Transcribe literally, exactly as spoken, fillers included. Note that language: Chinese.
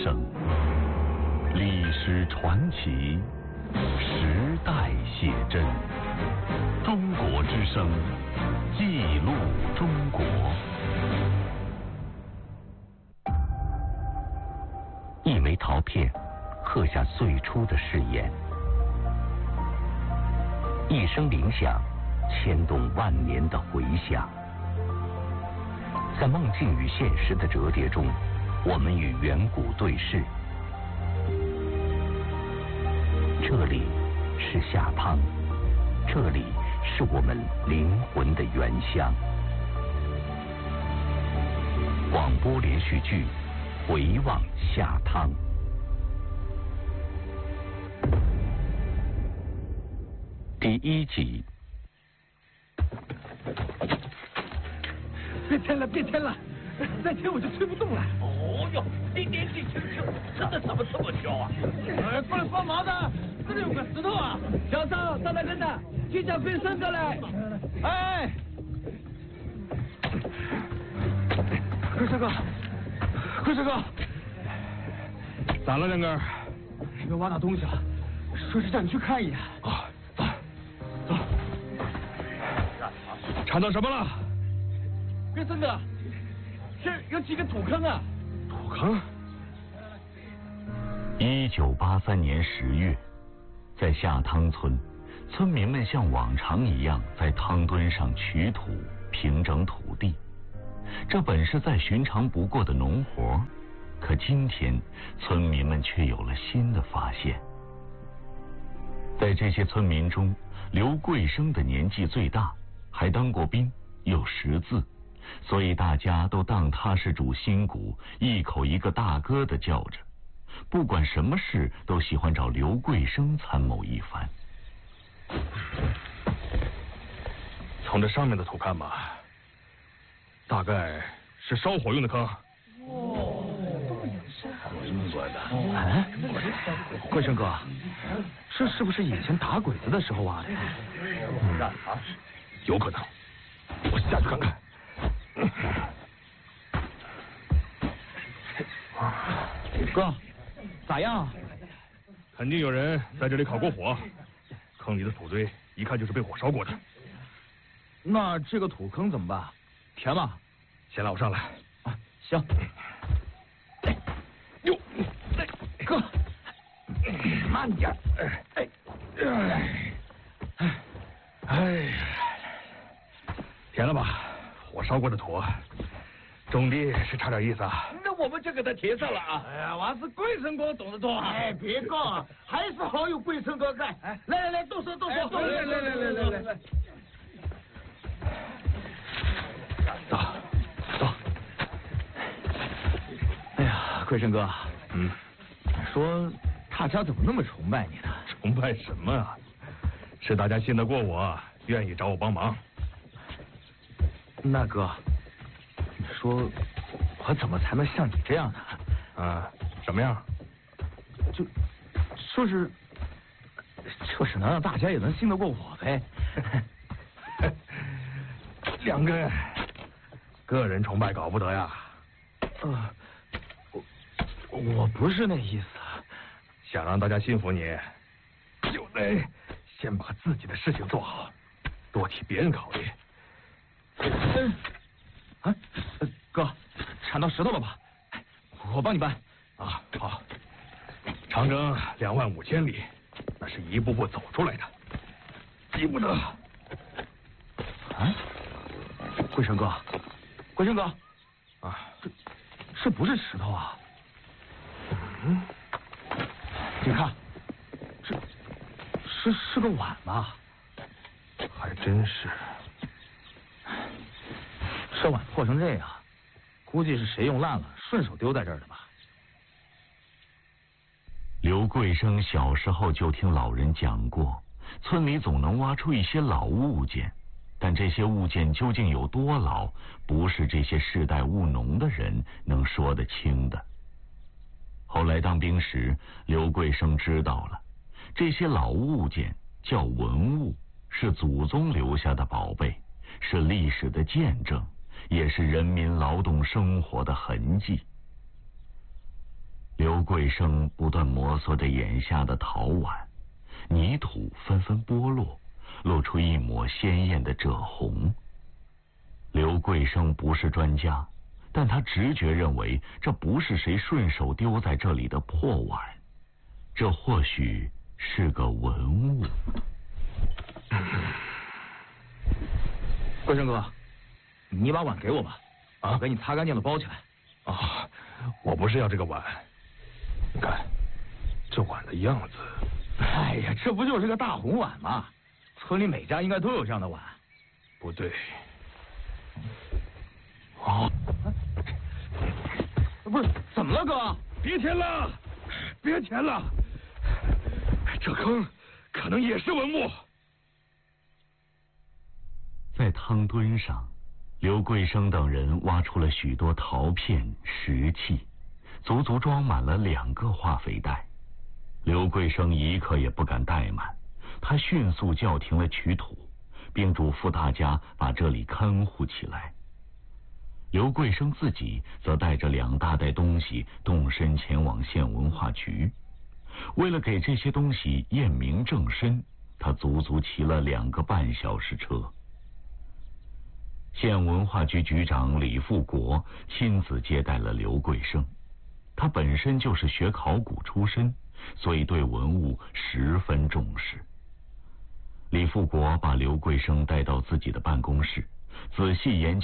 声，历史传奇，时代写真。中国之声，记录中国。一枚陶片，刻下最初的誓言；一声铃响，牵动万年的回响。在梦境与现实的折叠中，我们与远古对视。这里是下汤，这里是我们灵魂的原乡。广播连续剧《回望下汤》第一集。 别添了，别添了，再添我就吹不动了。 哦哟，你年纪轻轻，真的怎么这么小啊？ 呃，过来帮忙的，这里有个石头啊。小张，大大跟的，去叫贵生哥来。哎，贵生哥，贵生哥， 咋了，亮哥？ 那边挖到东西了，说是叫你去看一眼。 啊，走，走。查到什么了？ 贵生哥，这有几个土坑啊？ 土坑。 一九八三年十月，在下汤村，村民们像往常一样在汤墩上取土、平整土地。这本是再寻常不过的农活，可今天村民们却有了新的发现。在这些村民中，刘贵生的年纪最大，还当过兵，又识字，所以大家都当他是主心骨，一口一个大哥的叫着。不管什么事，都喜欢找刘贵生参谋一番。 从这上面的土看吧，大概是烧火用的坑。 哦， 明白了。 哎，贵生哥，这是不是以前打鬼子的时候挖的？ 嗯，有可能。我下去看看。 哥，咋样？ 肯定有人在这里烤过火，坑里的土堆一看就是被火烧过的。 那这个土坑怎么办？填吗？ 先拉我上来。 啊，行。 哎，哟， 哥， 慢点。哎，哎，哎呀，填了吧？火烧过的土，种地是差点意思啊。 那我们就给他填上了啊！ 哎呀，我是贵生哥懂得多。哎，别告，还是好有贵生哥在。哎，来来来，动手动手， 来来来来来来来。 走，走。 哎呀，贵生哥， 嗯， 说大家怎么那么崇拜你呢？ 崇拜什么啊？是大家信得过我，愿意找我帮忙。 那哥，你说我怎么才能像你这样呢？ 啊，什么样？ 就就是就是能让大家也能信得过我呗。 两个人，个人崇拜搞不得呀。 呃，我我不是那意思。 想让大家信服你，就得先把自己的事情做好，多替别人考虑。 嗯，啊，哥，铲到石头了吧？我帮你搬。 啊，好。长征两万五千里，那是一步步走出来的，急不得。 啊，贵生哥，贵生哥， 啊， 这这不是石头啊？ 嗯， 你看，这是是个碗吧？ 还真是。 这碗破成这样，估计是谁用烂了，顺手丢在这儿的吧。 刘贵生小时候就听老人讲过，村里总能挖出一些老物件，但这些物件究竟有多老，不是这些世代务农的人能说得清的。后来当兵时，刘贵生知道了，这些老物件叫文物，是祖宗留下的宝贝，是历史的见证，也是人民劳动生活的痕迹。刘刘桂生不断摩挲着眼下的陶碗，泥土纷纷剥落，露出一抹鲜艳的赭红。刘桂生不是专家，但他直觉认为这不是谁顺手丢在这里的破碗，这或许是个文物。 桂生哥，你把碗给我吧，啊，我给你擦干净了包起来。 啊，我不是要这个碗，你看这碗的样子。 哎呀，这不就是个大红碗吗？村里每家应该都有这样的碗。 不对。哦， 不是，怎么了哥？ 别填了，别填了，这坑可能也是文物。 在汤墩上，刘桂生等人挖出了许多陶片、石器，足足装满了两个化肥袋。刘桂生一刻也不敢怠慢，他迅速叫停了取土，并嘱咐大家把这里看护起来。刘桂生自己则带着两大袋东西动身前往县文化局。为了给这些东西验明正身，他足足骑了两个半小时车。县文化局局长李富国亲自接待了刘桂生，他本身就是学考古出身，所以对文物十分重视。李富国把刘桂生带到自己的办公室，仔细研究